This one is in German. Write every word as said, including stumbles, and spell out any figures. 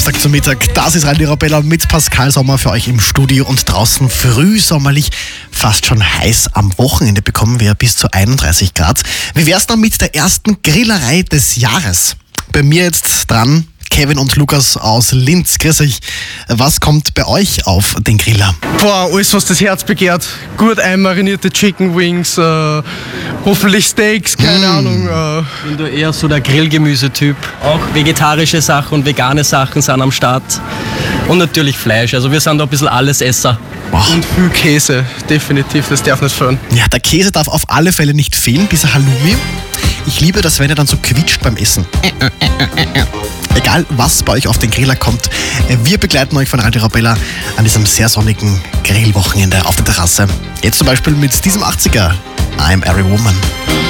Donnerstag zum Mittag. Das ist Radio Arabella mit Pascal Sommer für euch im Studio und draußen frühsommerlich, fast schon heiß. Am Wochenende bekommen wir bis zu einunddreißig Grad. Wie wär's dann mit der ersten Grillerei des Jahres? Bei mir jetzt dran Kevin und Lukas aus Linz. Grüß euch. Was kommt bei euch auf den Griller? Boah, alles was das Herz begehrt. Gut einmarinierte Chicken Wings, äh, hoffentlich Steaks, keine Mm. Ahnung. Äh. Bin du eher so der Grillgemüsetyp. Auch vegetarische Sachen und vegane Sachen sind am Start. Und natürlich Fleisch. Also wir sind da ein bisschen Allesesser. Und viel Käse, definitiv, das darf nicht fehlen. Ja, der Käse darf auf alle Fälle nicht fehlen, dieser Halloumi. Ich liebe das, wenn er dann so quietscht beim Essen. Egal, was bei euch auf den Griller kommt, wir begleiten euch von Radio Arabella an diesem sehr sonnigen Grillwochenende auf der Terrasse. Jetzt zum Beispiel mit diesem achtziger, I'm Every Woman.